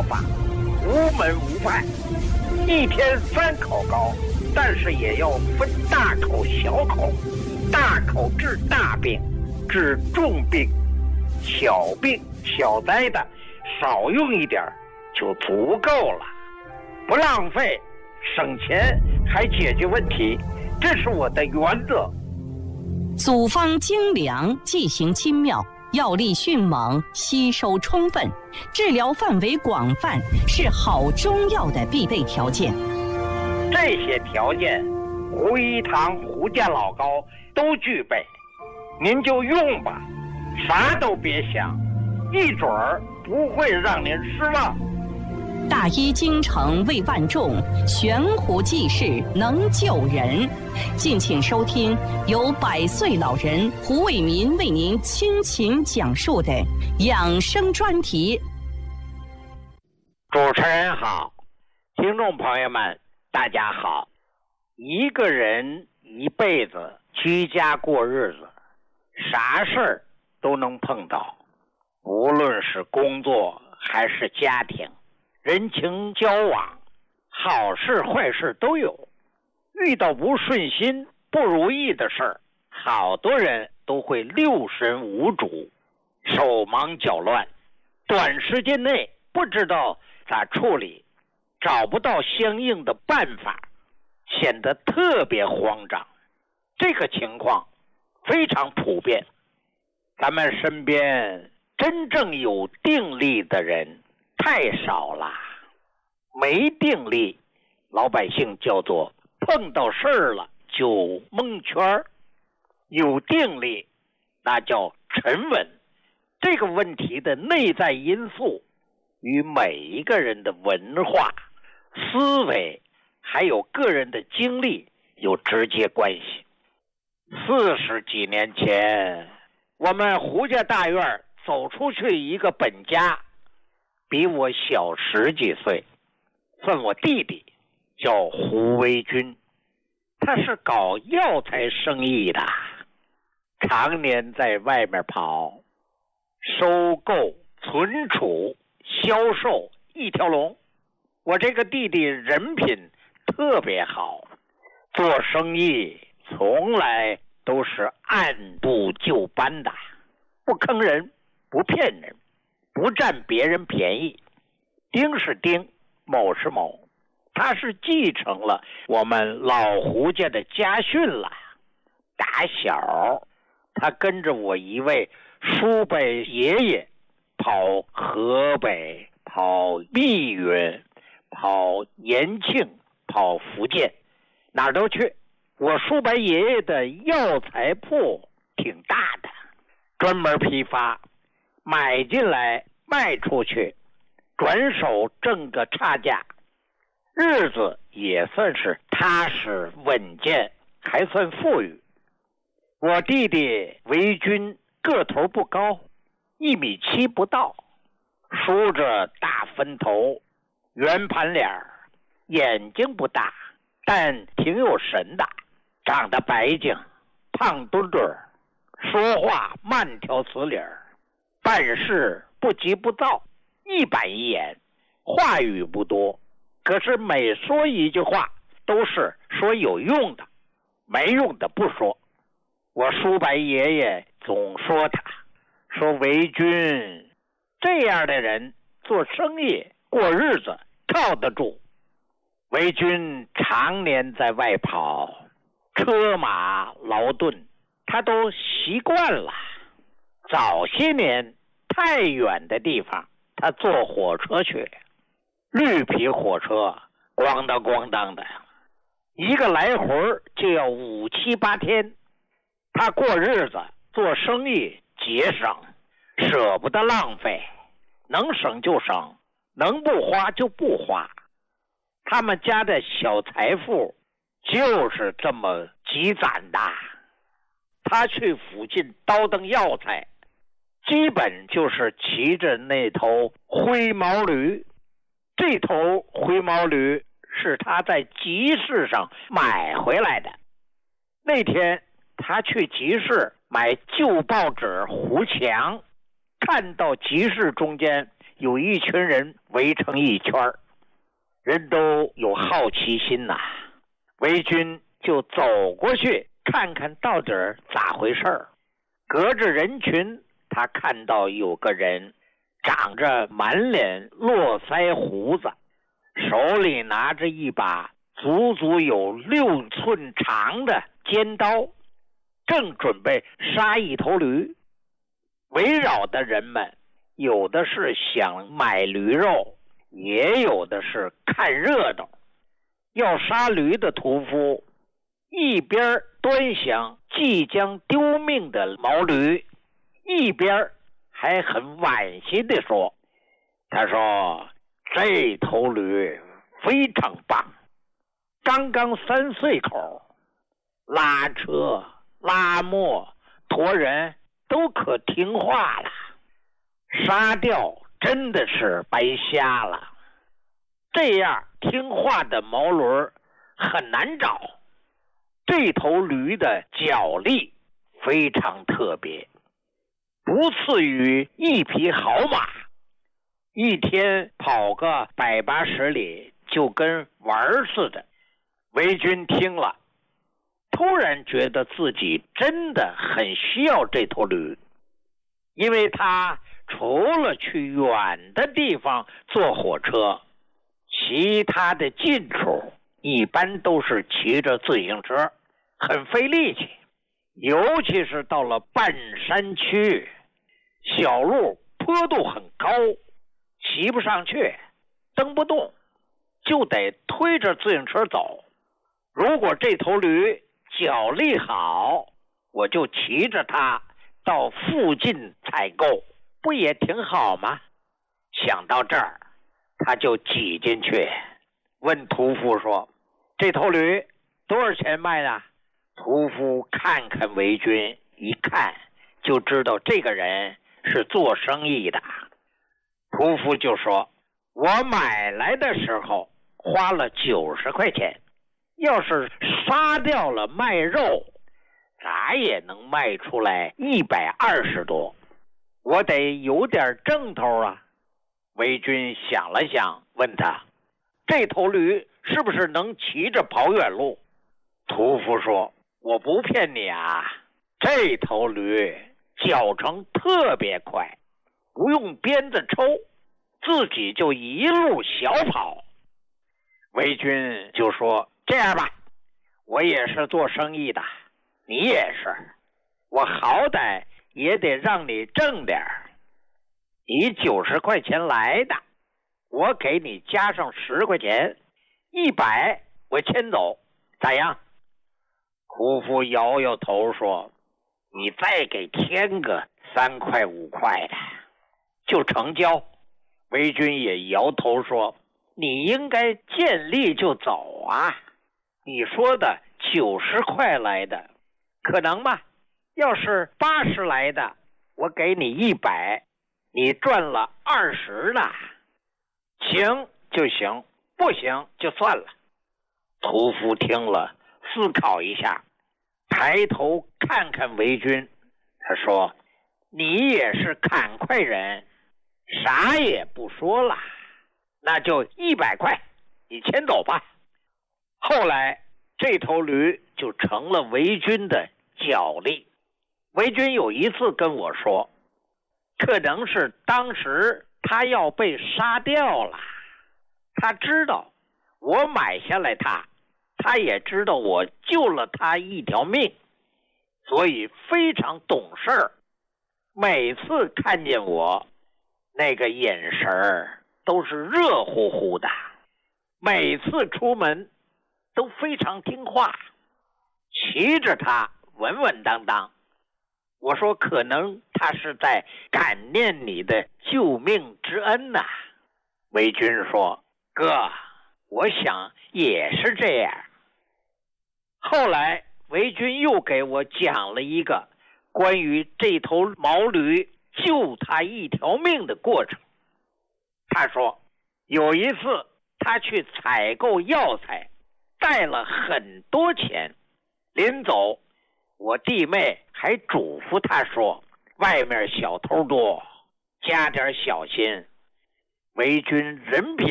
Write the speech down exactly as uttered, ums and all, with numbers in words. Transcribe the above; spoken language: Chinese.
法，无门无派，一天三口高，但是也要分大口小口，大口治大病，治重病，小病小灾的少用一点就足够了，不浪费，省钱还解决问题，这是我的原则。 组方精良，剂行精妙，药力迅猛，吸收充分，治疗范围广泛，是好中药的必备条件。 这些条件，胡一堂、胡家老高都具备，您就用吧，啥都别想，一准儿不会让您失望。 大医精诚为万众，悬壶济世能救人。敬请收听由百岁老人胡伟民为您倾情讲述的养生专题。 主持人好，听众朋友们大家好。一个人一辈子居家过日子，啥事儿都能碰到，无论是工作还是家庭，人情交往，好事坏事都有。遇到不顺心不如意的事儿，好多人都会六神无主，手忙脚乱，短时间内不知道咋处理，找不到相应的办法，显得特别慌张。这个情况非常普遍，咱们身边真正有定力的人太少了。没定力，老百姓叫做碰到事儿了就蒙圈，有定力那叫沉稳。这个问题的内在因素与每一个人的文化、思维还有个人的经历有直接关系。四十几年前，我们胡家大院走出去一个本家，比我小十几岁，算我弟弟，叫胡维军。他是搞药材生意的，常年在外面跑，收购、存储、销售一条龙。我这个弟弟人品特别好，做生意从来都是按部就班的，不坑人，不骗人，不占别人便宜，丁是丁，某是某。他是继承了我们老胡家的家训了。打小他跟着我一位叔伯爷爷跑河北，跑密云，跑延庆，跑福建，哪儿都去。我叔伯爷爷的药材铺挺大的，专门批发，买进来卖出去，转手挣个差价，日子也算是踏实稳健，还算富裕。我弟弟维军个头不高，一米七不到，梳着大分头，圆盘脸，眼睛不大，但挺有神的，长得白净，胖墩墩，说话慢条斯理，办事不急不躁，一板一眼，话语不多，可是每说一句话都是说有用的，没用的不说。我叔伯爷爷总说他，说维军这样的人做生意过日子靠得住。维军常年在外跑，车马劳顿，他都习惯了。早些年太远的地方他坐火车去，绿皮火车咣当咣当的，一个来回就要五七八天。他过日子做生意节省，舍不得浪费，能省就省，能不花就不花。他们家的小财富就是这么积攒的。他去附近倒腾药材，基本就是骑着那头灰毛驴。这头灰毛驴是他在集市上买回来的。那天他去集市买旧报纸糊墙，看到集市中间有一群人围成一圈，人都有好奇心呐、啊。韦军就走过去看看到底咋回事。隔着人群，他看到有个人长着满脸络腮胡子，手里拿着一把足足有六寸长的尖刀，正准备杀一头驴。围绕的人们有的是想买驴肉，也有的是看热闹。要杀驴的屠夫一边端详即将丢命的毛驴，一边还很惋惜地说，他说这头驴非常棒，刚刚三岁口，拉车拉磨驮人都可听话了，杀掉真的是白瞎了。这样听话的毛驴很难找。这头驴的脚力非常特别，不次于一匹好马，一天跑个百八十里就跟玩似的。韦军听了，突然觉得自己真的很需要这头驴，因为他除了去远的地方坐火车，其他的近处一般都是骑着自行车，很费力气。尤其是到了半山区，小路坡度很高，骑不上去，蹬不动，就得推着自行车走。如果这头驴脚力好，我就骑着它到附近采购，不也挺好吗？想到这儿，他就挤进去问屠夫说，这头驴多少钱卖的？屠夫看看韦军，一看就知道这个人是做生意的。屠夫就说，我买来的时候花了九十块钱，要是杀掉了卖肉，咋也能卖出来一百二十多，我得有点挣头啊。韦军想了想，问他，这头驴是不是能骑着跑远路？屠夫说，我不骗你啊，这头驴脚程特别快，不用鞭子抽，自己就一路小跑。韦军就说，这样吧，我也是做生意的，你也是，我好歹也得让你挣点儿。你九十块钱来的，我给你加上十块钱，一百我牵走，咋样？屠夫摇摇头说，你再给添个三块五块的就成交。韦军也摇头说，你应该见利就走啊，你说的九十块来的可能吗？要是八十来的，我给你一百，你赚了二十呢。行就行，不行就算了。屠夫听了思考一下，抬头看看韦军，他说，你也是砍快人，啥也不说了，那就一百块，你牵走吧。后来这头驴就成了韦军的脚力。韦军有一次跟我说，可能是当时他要被杀掉了，他知道我买下来他，他也知道我救了他一条命，所以非常懂事儿。每次看见我，那个眼神都是热乎乎的，每次出门都非常听话，骑着他稳稳当当。我说可能他是在感念你的救命之恩呐、啊。韦军说，哥，我想也是这样。后来韦军又给我讲了一个关于这头毛驴救他一条命的过程。他说，有一次他去采购药材，带了很多钱，临走我弟妹还嘱咐他说，外面小偷多，加点小心。 为君人品